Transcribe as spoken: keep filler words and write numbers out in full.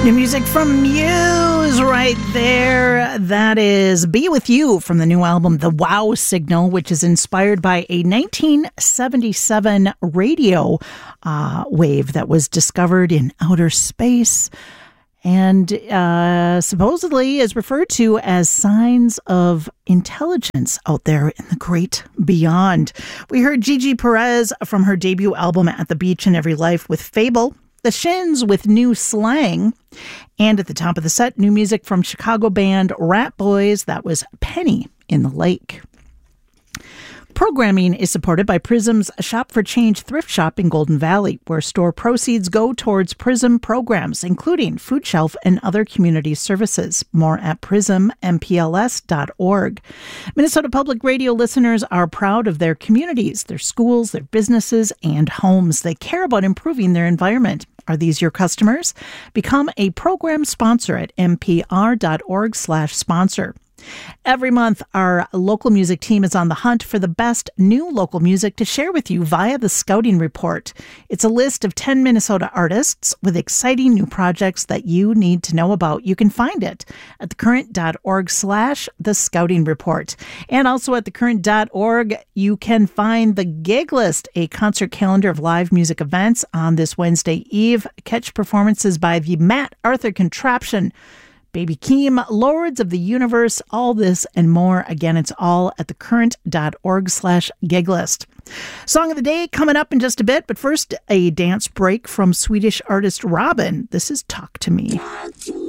New music from Muse right there. That is Be With You from the new album The Wow Signal, which is inspired by a nineteen seventy-seven radio uh, wave that was discovered in outer space and uh, supposedly is referred to as signs of intelligence out there in the great beyond. We heard Gigi Perez from her debut album At the Beach in Every Life with Fable, The Shins with New Slang, and at the top of the set, new music from Chicago band Rat Boys. That was Penny in the Lake. Programming is supported by Prism's Shop for Change thrift shop in Golden Valley, where store proceeds go towards Prism programs, including food shelf and other community services. More at prism m p l s dot org. Minnesota Public Radio listeners are proud of their communities, their schools, their businesses, and homes. They care about improving their environment. Are these your customers? Become a program sponsor at m p r dot org slash sponsor. Every month, our local music team is on the hunt for the best new local music to share with you via the Scouting Report. It's a list of ten Minnesota artists with exciting new projects that you need to know about. You can find it at thecurrent.org slash the Scouting Report. And also at thecurrent dot org, you can find the Gig List, a concert calendar of live music events on this Wednesday Eve. Catch performances by the Matt Arthur Contraption, Baby Keem, Lords of the Universe, all this and more. Again, it's all at thecurrent.org slash giglist. Song of the day coming up in just a bit, but first, a dance break from Swedish artist Robin. This is Talk to Me. Talk to me.